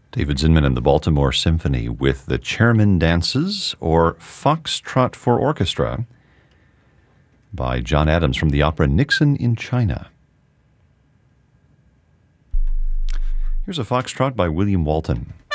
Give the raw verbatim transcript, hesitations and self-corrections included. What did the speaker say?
David Zinman and the Baltimore Symphony with the Chairman Dances, or Foxtrot for Orchestra, by John Adams from the opera Nixon in China. Here's a foxtrot by William Walton.